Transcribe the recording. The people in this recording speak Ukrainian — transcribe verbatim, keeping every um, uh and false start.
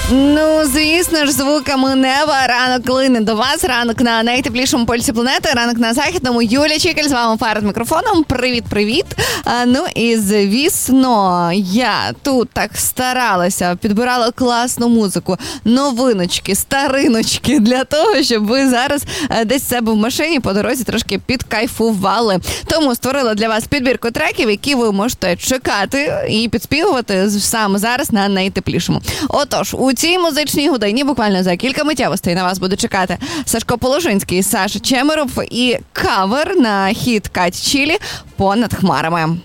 Ну, звісно ж, звуками неба ранок лине до вас. Ранок на найтеплішому полюсі планети, ранок на західному. Юлія Чікель з вами перед мікрофоном. Привіт-привіт. А, ну і звісно, я тут так старалася, підбирала класну музику, новиночки, стариночки для того, щоб ви зараз десь себе в машині по дорозі трошки підкайфували. Тому створила для вас підбірку треків, які ви можете чекати і підспівувати саме зараз на найтеплішому. Отож, у цій музичній годині буквально за кілька миттєвостей на вас буде чекати Сашко Положинський, Саша Чемеров і кавер на хіт Каті Чілі «Понад хмарами».